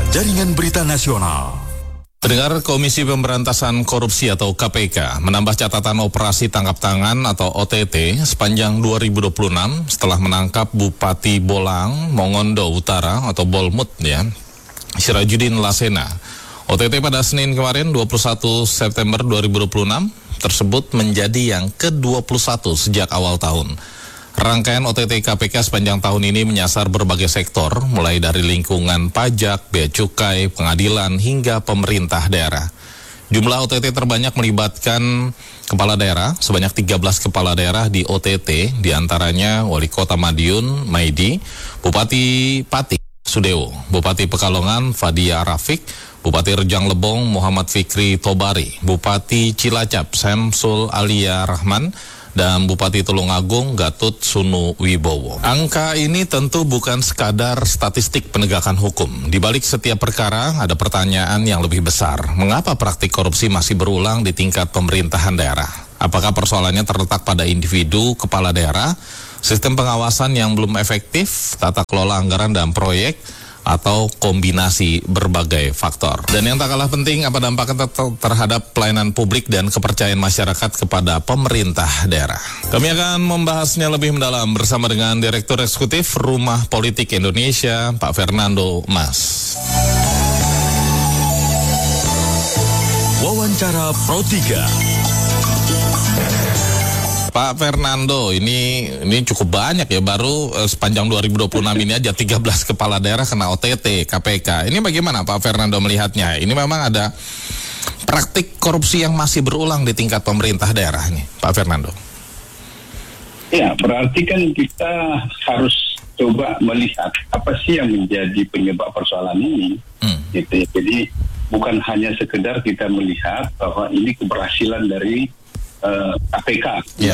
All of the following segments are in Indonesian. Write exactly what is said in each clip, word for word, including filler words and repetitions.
Jaringan Berita Nasional. Pendengar, Komisi Pemberantasan Korupsi atau K P K menambah catatan operasi tangkap tangan atau O T T sepanjang dua ribu dua puluh enam setelah menangkap Bupati Bolang, Mongondo Utara atau Bolmut ya, Sirajudin Lasena. O T T pada Senin kemarin dua puluh satu September dua ribu dua puluh enam tersebut menjadi yang ke dua puluh satu sejak awal tahun. Rangkaian O T T K P K sepanjang tahun ini menyasar berbagai sektor, mulai dari lingkungan pajak, bea cukai, pengadilan, hingga pemerintah daerah. Jumlah O T T terbanyak melibatkan kepala daerah, sebanyak tiga belas kepala daerah di O T T, diantaranya Wali Kota Madiun, Maidi, Bupati Pati, Sudewo, Bupati Pekalongan, Fadia Rafiq, Bupati Rejang Lebong, Muhammad Fikri Tobari, Bupati Cilacap, Samsul Alia Rahman, dan Bupati Tulungagung, Gatut Sunu Wibowo. Angka ini tentu bukan sekadar statistik penegakan hukum. Di balik setiap perkara ada pertanyaan yang lebih besar. Mengapa praktik korupsi masih berulang di tingkat pemerintahan daerah? Apakah persoalannya terletak pada individu kepala daerah, sistem pengawasan yang belum efektif, tata kelola anggaran dan proyek, atau kombinasi berbagai faktor? Dan yang tak kalah penting, apa dampaknya ter- terhadap pelayanan publik dan kepercayaan masyarakat kepada pemerintah daerah? Kami akan membahasnya lebih mendalam bersama dengan Direktur Eksekutif Rumah Politik Indonesia, Pak Fernando Mas. Wawancara Pro tiga. Pak Fernando, ini ini cukup banyak ya, baru eh, sepanjang dua ribu dua puluh enam ini aja tiga belas kepala daerah kena O T T, K P K. Ini bagaimana Pak Fernando melihatnya? Ini memang ada praktik korupsi yang masih berulang di tingkat pemerintah daerah nih, Pak Fernando. Ya, berarti kan kita harus coba melihat apa sih yang menjadi penyebab persoalan ini. Hmm. Gitu ya. Jadi bukan hanya sekedar kita melihat bahwa ini keberhasilan dari Uh, K P K, yeah.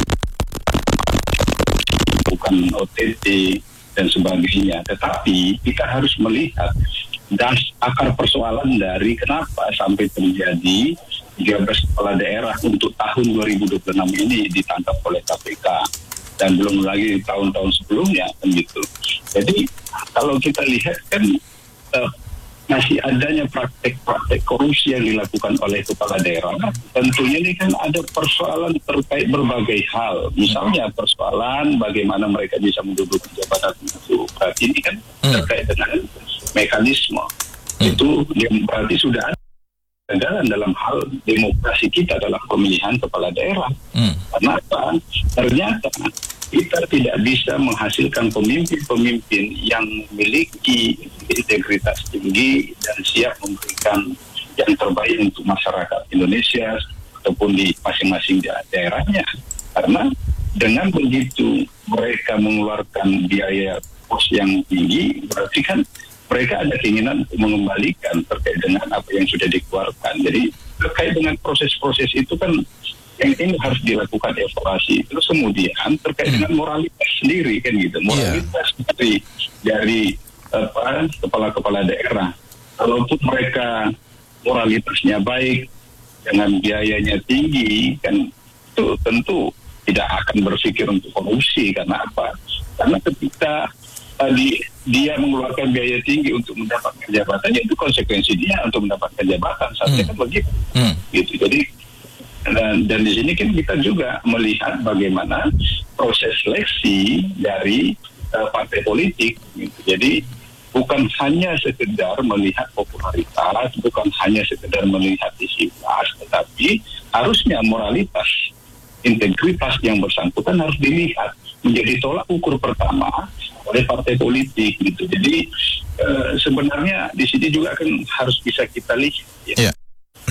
bukan O T T dan sebagainya, tetapi kita harus melihat das akar persoalan dari kenapa sampai terjadi tiga belas kepala daerah untuk tahun dua ribu dua puluh enam ini ditangkap oleh K P K dan belum lagi tahun-tahun sebelumnya kan gitu. Jadi kalau kita lihat kan uh, masih adanya praktek-praktek korupsi yang dilakukan oleh kepala daerah. Tentunya ini kan ada persoalan terkait berbagai hal. Misalnya persoalan bagaimana mereka bisa menduduki jabatan itu. Berarti ini kan terkait dengan mekanisme. Hmm. Itu yang berarti sudah ada kegagalan dalam hal demokrasi kita dalam pemilihan kepala daerah. Hmm. Kenapa? Ternyata kita tidak bisa menghasilkan pemimpin-pemimpin yang memiliki integritas tinggi dan siap memberikan yang terbaik untuk masyarakat Indonesia ataupun di masing-masing daerahnya. Karena dengan begitu mereka mengeluarkan biaya kos yang tinggi, berarti kan mereka ada keinginan untuk mengembalikan terkait dengan apa yang sudah dikeluarkan. Jadi terkait dengan proses-proses itu kan yang ini harus dilakukan evaluasi. Terus kemudian terkait dengan moralitas sendiri kan gitu, moralitas yeah. dari dari apa kepala-kepala daerah. Kalaupun mereka moralitasnya baik dengan biayanya tinggi, kan itu tentu tidak akan berpikir untuk korupsi. Karena apa? Karena ketika tadi dia mengeluarkan biaya tinggi untuk mendapatkan jabatannya, itu konsekuensi dia untuk mendapatkan jabatan. Saatnya hmm. kan begitu. Hmm. Gitu. Jadi Dan, dan di sini kan kita juga melihat bagaimana proses seleksi dari uh, partai politik. Gitu. Jadi bukan hanya sekedar melihat popularitas, bukan hanya sekedar melihat isi kelas, tetapi harusnya moralitas, integritas yang bersangkutan harus dilihat menjadi tolak ukur pertama oleh partai politik. Gitu. Jadi uh, sebenarnya di sini juga kan harus bisa kita lihat. Ya. Yeah.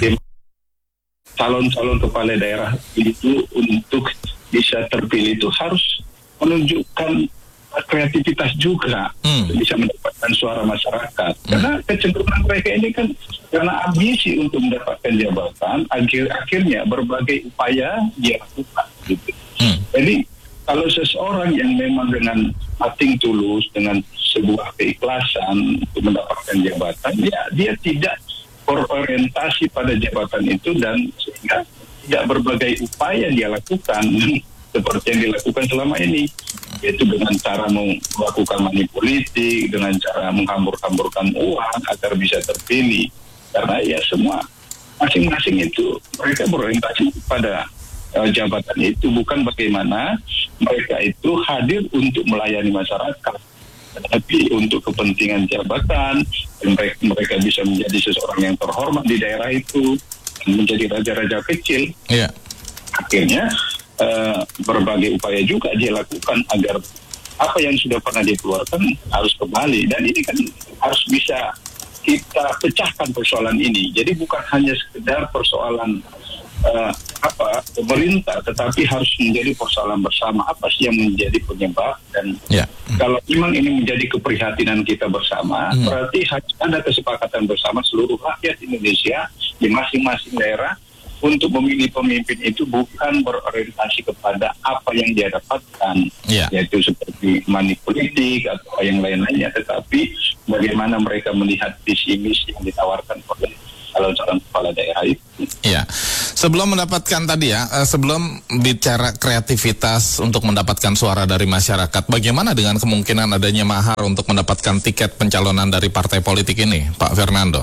Calon-calon kepala daerah itu untuk bisa terpilih itu harus menunjukkan kreativitas juga, hmm. bisa mendapatkan suara masyarakat. Hmm. Karena kecenderungan mereka ini kan karena ambisi untuk mendapatkan jabatan, akhir akhirnya berbagai upaya dia lakukan. Gitu. Hmm. Jadi kalau seseorang yang memang dengan hati tulus, dengan sebuah keikhlasan untuk mendapatkan jabatan, ya dia tidak berorientasi pada jabatan itu dan sehingga tidak berbagai upaya dia lakukan seperti yang dilakukan selama ini. yaitu dengan cara melakukan manipulasi, dengan cara menghambur-hamburkan uang agar bisa terpilih. Karena ya semua masing-masing itu mereka berorientasi pada uh, jabatan itu, bukan bagaimana mereka itu hadir untuk melayani masyarakat, tapi untuk kepentingan jabatan, dan mereka, mereka bisa menjadi seseorang yang terhormat di daerah itu, menjadi raja-raja kecil. Yeah. Akhirnya uh, berbagai upaya juga dia lakukan agar apa yang sudah pernah dikeluarkan harus kembali, dan ini kan harus bisa kita pecahkan persoalan ini. Jadi bukan hanya sekedar persoalan uh, apa pemerintah, tetapi harus menjadi persoalan bersama. Apa sih yang menjadi penyebab, dan yeah. kalau memang ini menjadi keprihatinan kita bersama, hmm. berarti harus ada kesepakatan bersama seluruh rakyat Indonesia di masing-masing daerah untuk memilih pemimpin itu bukan berorientasi kepada apa yang dia dapatkan, yeah. yaitu seperti money politik atau yang lain-lainnya, tetapi bagaimana mereka melihat visi misi yang ditawarkan oleh calon-calon kepala daerah itu. Ya, sebelum mendapatkan tadi ya, sebelum bicara kreativitas untuk mendapatkan suara dari masyarakat, bagaimana dengan kemungkinan adanya mahar untuk mendapatkan tiket pencalonan dari partai politik ini, Pak Fernando?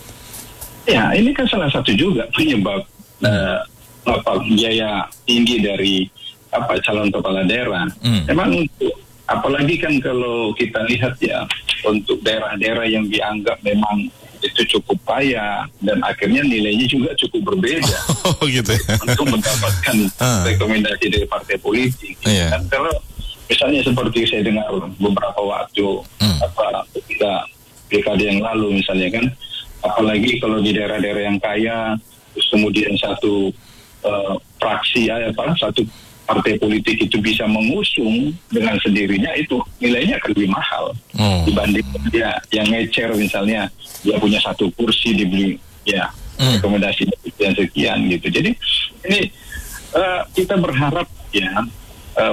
Ya, ini kan salah satu juga penyebab uh, apa biaya tinggi dari apa calon kepala daerah. Hmm. Memang untuk apalagi kan kalau kita lihat ya, untuk daerah-daerah yang dianggap memang itu cukup payah dan akhirnya nilainya juga cukup berbeda. Oh gitu ya. Untuk mendapatkan uh. rekomendasi dari partai politik. Yeah. Dan kalau misalnya seperti saya dengar beberapa waktu hmm. apa ketika pilkada yang lalu misalnya kan, apalagi kalau di daerah-daerah yang kaya, terus kemudian satu uh, fraksi apa satu partai politik itu bisa mengusung dengan sendirinya, itu nilainya akan lebih mahal hmm. dibanding dia yang ngecer misalnya dia punya satu kursi dibeli ya hmm. rekomendasi sekian sekian gitu. Jadi ini uh, kita berharap ya uh,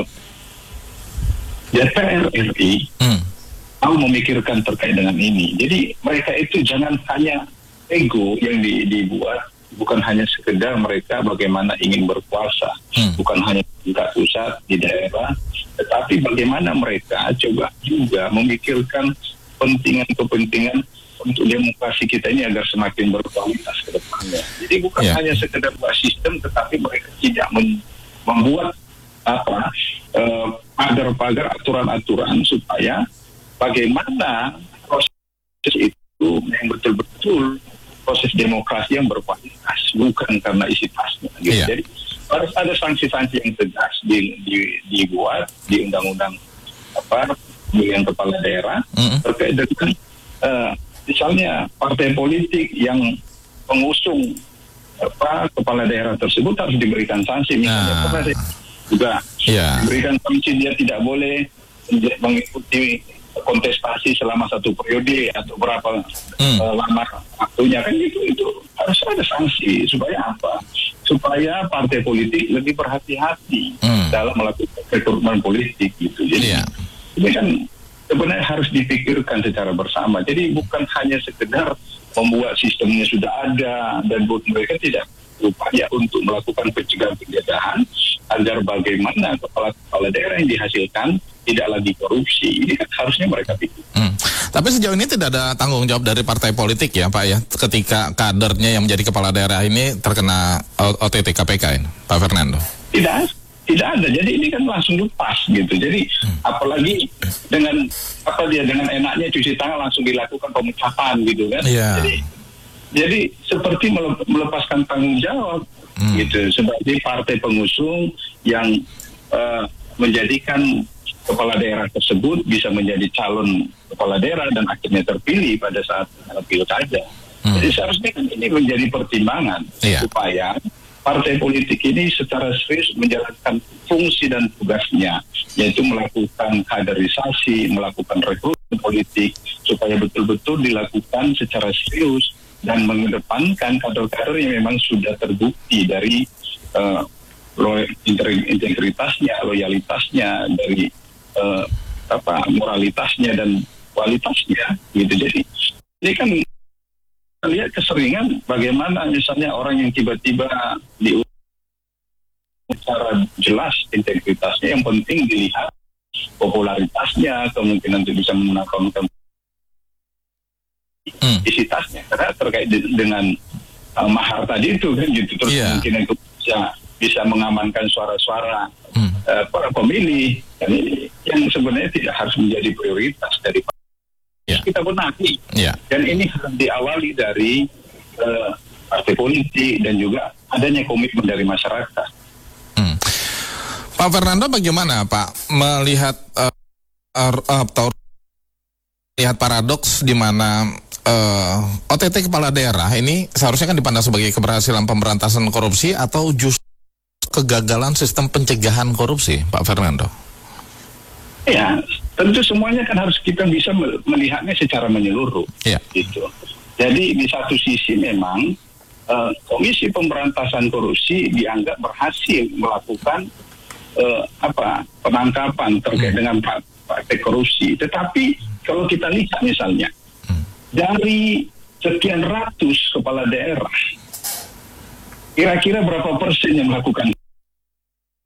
D P R R I hmm. mau memikirkan terkait dengan ini. Jadi mereka itu jangan hanya ego yang di, dibuat, bukan hanya sekedar mereka bagaimana ingin berkuasa, hmm. bukan hanya tingkat pusat di daerah, tetapi bagaimana mereka coba juga memikirkan kepentingan-kepentingan untuk demokrasi kita ini agar semakin berkualitas ke depannya. Jadi bukan yeah. hanya sekedar buat sistem, tetapi mereka tidak mem- membuat apa uh, pagar-pagar aturan-aturan supaya bagaimana proses itu yang betul-betul proses demokrasi yang berkualitas, bukan karena isi tasnya. Gitu. Iya. Jadi harus ada sanksi-sanksi yang tegas di, di, dibuat di undang-undang apa pemilihan kepala daerah mm-hmm. terkait dengan uh, misalnya partai politik yang mengusung apa kepala daerah tersebut harus diberikan sanksi. Misalnya nah. juga yeah. diberikan sanksi, dia tidak boleh mengikuti kontestasi selama satu periode atau berapa hmm. uh, lama waktunya kan, itu itu harus ada sanksi. Supaya apa? Supaya partai politik lebih berhati-hati hmm. dalam melakukan rekrutmen politik gitu. Jadi yeah. ini kan sebenarnya harus dipikirkan secara bersama. Jadi bukan hanya sekedar membuat sistemnya sudah ada dan buat mereka tidak upaya untuk melakukan pencegahan penjajahan agar bagaimana kepala-kepala daerah yang dihasilkan tidak lagi korupsi. Ini kan harusnya mereka pikir. Hmm. Tapi sejauh ini tidak ada tanggung jawab dari partai politik ya Pak ya, ketika kadernya yang menjadi kepala daerah ini terkena O T T K P K ini, Pak Fernando? Tidak, tidak ada. Jadi ini kan langsung lepas gitu. Jadi hmm. apalagi dengan apa dia dengan enaknya cuci tangan langsung dilakukan pemecatan gitu kan. Yeah. Jadi jadi seperti melepaskan tanggung jawab hmm. gitu sebagai partai pengusung yang uh, menjadikan kepala daerah tersebut bisa menjadi calon kepala daerah dan akhirnya terpilih pada saat pilkada. Hmm. Jadi seharusnya kan ini menjadi pertimbangan yeah. supaya partai politik ini secara serius menjalankan fungsi dan tugasnya, yaitu melakukan kaderisasi, melakukan rekrutmen politik supaya betul-betul dilakukan secara serius dan mengedepankan kader-kader yang memang sudah terbukti dari uh, integritasnya, loyalitasnya, dari uh, apa moralitasnya dan kualitasnya gitu. Jadi ini kan lihat keseringan bagaimana misalnya orang yang tiba-tiba di secara jelas integritasnya, yang penting dilihat popularitasnya, kemungkinan untuk bisa memenangkan Hmm. isitasnya, karena terkait de- dengan uh, mahar tadi itu kan gitu, terus Iya. kemungkinan untuk bisa bisa mengamankan suara-suara Hmm. uh, para pemilih, dan ini yang sebenarnya tidak harus menjadi prioritas dari Iya. kita benahi. Ya. Dan ini harus diawali dari uh, partai politik dan juga adanya komitmen dari masyarakat. Hmm. Pak Fernando, bagaimana Pak melihat uh, uh, atau lihat paradoks di mana uh, O T T kepala daerah ini seharusnya kan dipandang sebagai keberhasilan pemberantasan korupsi atau justru kegagalan sistem pencegahan korupsi, Pak Fernando? Ya, tentu semuanya kan harus kita bisa melihatnya secara menyeluruh. Ya. Gitu. Jadi di satu sisi memang uh, Komisi Pemberantasan Korupsi dianggap berhasil melakukan uh, apa penangkapan terkait hmm. dengan praktek korupsi. Tetapi kalau kita lihat misalnya hmm. dari sekian ratus kepala daerah, kira-kira berapa persen yang melakukan